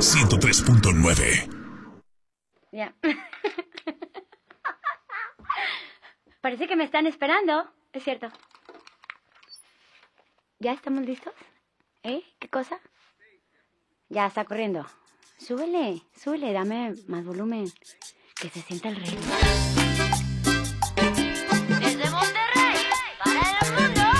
103.9. Ya. Parece que me están esperando. Es cierto. ¿Ya estamos listos? ¿Qué cosa? Ya está corriendo. Súbele, dame más volumen. Que se sienta el ritmo.